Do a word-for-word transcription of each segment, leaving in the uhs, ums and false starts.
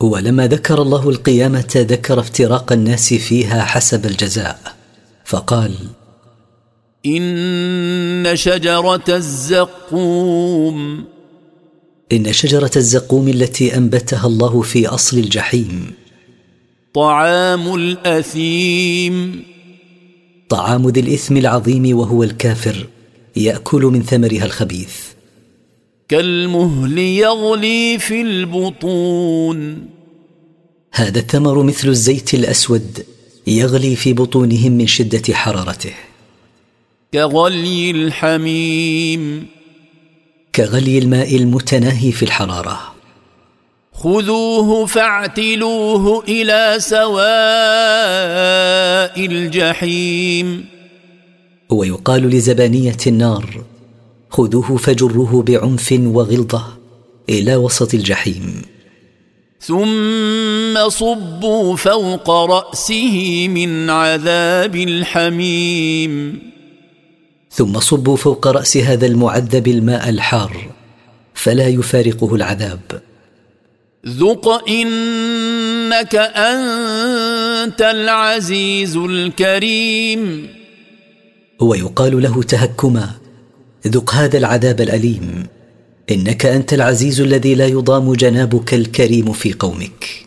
ولما ذكر الله القيامة ذكر افتراق الناس فيها حسب الجزاء، فقال: إن شجرة الزقوم إن شجرة الزقوم التي أنبتها الله في أصل الجحيم طعام الأثيم طعام ذي الإثم العظيم وهو الكافر، يأكل من ثمرها الخبيث. كالمهل يغلي في البطون هذا الثمر مثل الزيت الأسود يغلي في بطونهم من شدة حرارته. كغلي الحميم كغلي الماء المتناهي في الحرارة. خذوه فاعتلوه إلى سواء الجحيم. ويقال لزبانية النار: خذوه فجروه بعنف وغلظة إلى وسط الجحيم. ثم صبوا فوق رأسه من عذاب الحميم. ثم صبوا فوق رأس هذا المعذب الماء الحار فلا يفارقه العذاب. ذق إنك أنت العزيز الكريم. ويقال له تهكما: ذق هذا العذاب الأليم، إنك أنت العزيز الذي لا يضام جنابك الكريم في قومك.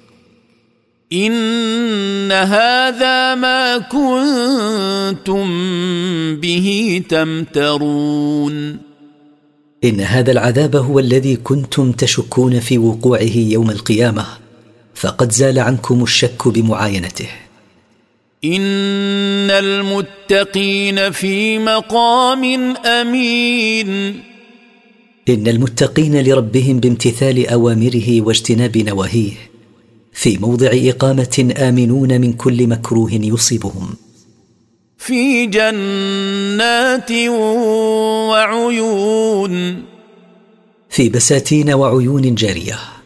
إن هذا ما كنتم به تمترون. إن هذا العذاب هو الذي كنتم تشكون في وقوعه يوم القيامة، فقد زال عنكم الشك بمعاينته. إن المتقين في مقام أمين. إن المتقين لربهم بامتثال أوامره واجتناب نواهيه في موضع إقامة آمنون من كل مكروه يصيبهم. في جنات وعيون. في بساتين وعيون جارية.